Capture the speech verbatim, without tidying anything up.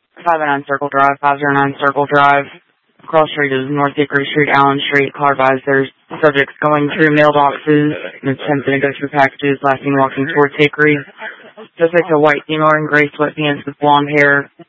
five oh nine Circle Drive, five oh nine Circle Drive. Cross Street is North Hickory Street, Allen Street. Car advised there's subjects going through mailboxes and attempting to go through packages, last seen walking towards Hickory. Suspect a white female in gray sweatpants with blonde hair,